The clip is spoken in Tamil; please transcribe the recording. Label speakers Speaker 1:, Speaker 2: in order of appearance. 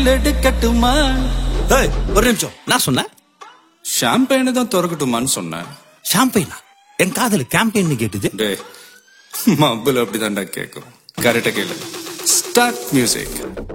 Speaker 1: கையில் எடுக்கட்டுமா?
Speaker 2: ஏய், ஒரு நிமிஷம். நான் சொன்னேன்
Speaker 1: ஷாம்பெயினை தான் திறக்கட்டுமான்னு சொன்னேன்.
Speaker 2: ஷாம்பெயினா? என் காதல கேம்பெயின் கேட்டுது.
Speaker 1: டே, மబ్బுல அப்படிதான்டா கேட்கும். கரெக்டா கேளு. Start music.